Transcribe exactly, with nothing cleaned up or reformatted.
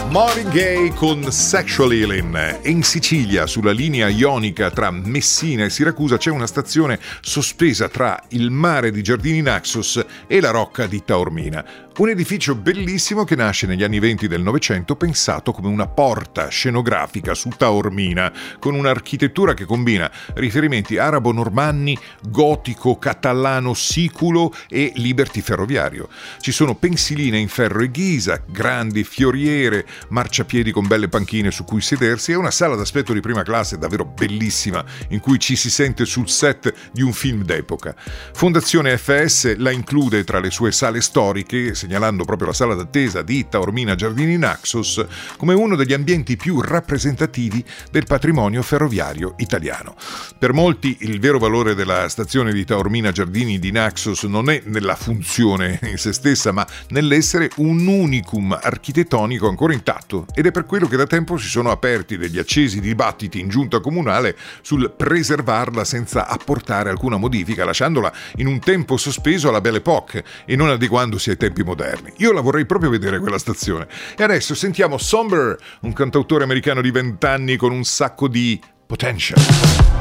Marvin Gaye con Sexual Healing. In Sicilia, sulla linea ionica tra Messina e Siracusa, c'è una stazione sospesa tra il mare di Giardini Naxos e la rocca di Taormina. Un edificio bellissimo che nasce negli anni venti del Novecento, pensato come una porta scenografica su Taormina, con un'architettura che combina riferimenti arabo-normanni, gotico, catalano, siculo e liberty ferroviario. Ci sono pensiline in ferro e ghisa, grandi fioriere, marciapiedi con belle panchine su cui sedersi e una sala d'aspetto di prima classe davvero bellissima in cui ci si sente sul set di un film d'epoca. Fondazione F S la include tra le sue sale storiche, segnalando proprio la sala d'attesa di Taormina Giardini Naxos come uno degli ambienti più rappresentativi del patrimonio ferroviario italiano. Per molti il vero valore della stazione di Taormina Giardini di Naxos non è nella funzione in se stessa, ma nell'essere un unicum architettonico ancora intatto, ed è per quello che da tempo si sono aperti degli accesi dibattiti in giunta comunale sul preservarla senza apportare alcuna modifica, lasciandola in un tempo sospeso alla Belle Époque e non adeguandosi ai tempi moderni. Io la vorrei proprio vedere quella stazione. E adesso sentiamo Somber, un cantautore americano di vent'anni con un sacco di potential.